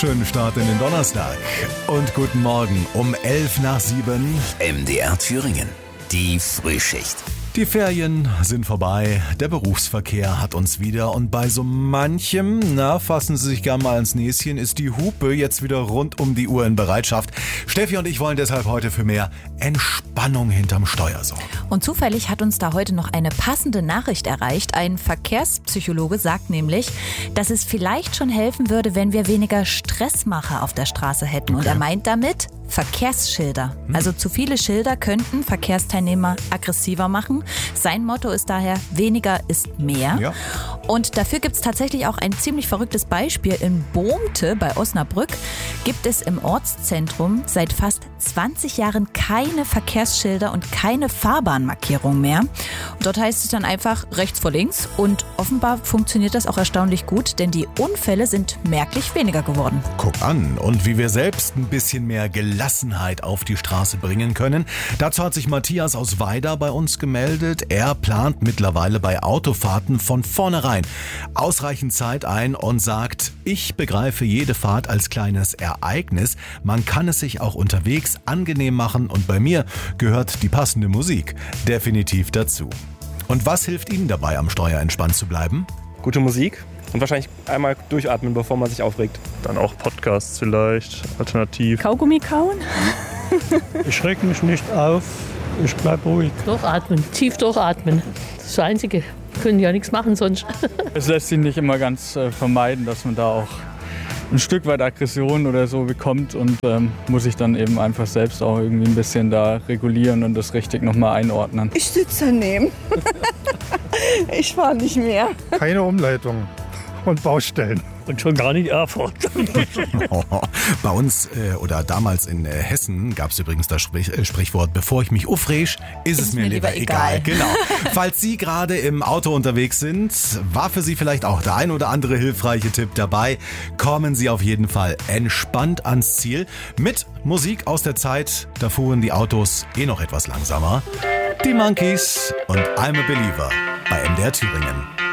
Schönen Start in den Donnerstag und guten Morgen um 6:11. MDR Thüringen, die Frühschicht. Die Ferien sind vorbei, der Berufsverkehr hat uns wieder und bei so manchem, fassen Sie sich gerne mal ans Näschen, ist die Hupe jetzt wieder rund um die Uhr in Bereitschaft. Steffi und ich wollen deshalb heute für mehr Entspannung hinterm Steuer sorgen. Und zufällig hat uns da heute noch eine passende Nachricht erreicht. Ein Verkehrspsychologe sagt nämlich, dass es vielleicht schon helfen würde, wenn wir weniger Stressmacher auf der Straße hätten. Und er meint damit Verkehrsschilder. Also zu viele Schilder könnten Verkehrsteilnehmer aggressiver machen. Sein Motto ist daher, weniger ist mehr. Ja. Und dafür gibt es tatsächlich auch ein ziemlich verrücktes Beispiel. In Bohmte bei Osnabrück gibt es im Ortszentrum seit fast 20 Jahren keine Verkehrsschilder und keine Fahrbahnmarkierung mehr. Und dort heißt es dann einfach rechts vor links und offenbar funktioniert das auch erstaunlich gut, denn die Unfälle sind merklich weniger geworden. Guck an, und wie wir selbst ein bisschen mehr Gelassenheit auf die Straße bringen können. Dazu hat sich Matthias aus Weida bei uns gemeldet. Er plant mittlerweile bei Autofahrten von vornherein ausreichend Zeit ein und sagt, ich begreife jede Fahrt als kleines Ereignis. Man kann es sich auch unterwegs angenehm machen und bei mir gehört die passende Musik definitiv dazu. Und was hilft Ihnen dabei, am Steuer entspannt zu bleiben? Gute Musik und wahrscheinlich einmal durchatmen, bevor man sich aufregt. Dann auch Podcasts vielleicht, alternativ. Kaugummi kauen? Ich reg mich nicht auf, ich bleib ruhig. Durchatmen, tief durchatmen. Das ist das Einzige. Wir können ja nichts machen sonst. Es lässt sich nicht immer ganz vermeiden, dass man da auch ein Stück weit Aggression oder so bekommt und muss sich dann eben einfach selbst auch irgendwie ein bisschen da regulieren und das richtig nochmal einordnen. Ich sitze daneben. Ich fahre nicht mehr. Keine Umleitung und Baustellen. Und schon gar nicht Erfurt. Bei uns oder damals in Hessen gab es übrigens das Sprichwort, bevor ich mich aufreg, ist es mir lieber egal. Genau. Falls Sie gerade im Auto unterwegs sind, war für Sie vielleicht auch der ein oder andere hilfreiche Tipp dabei. Kommen Sie auf jeden Fall entspannt ans Ziel. Mit Musik aus der Zeit, da fuhren die Autos noch etwas langsamer. Die Monkeys und I'm a Believer bei MDR Thüringen.